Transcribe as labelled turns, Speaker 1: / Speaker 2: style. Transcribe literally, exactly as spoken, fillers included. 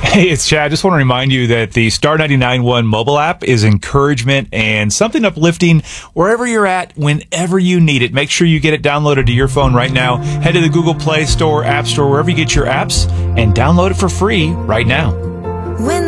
Speaker 1: Hey, it's Chad. Just want to remind you that the Star ninety-nine point one mobile app is encouragement and something uplifting wherever you're at, whenever you need it. Make sure you get it downloaded to your phone right now. Head to the Google Play Store, App Store, wherever you get your apps, and download it for free right now.
Speaker 2: When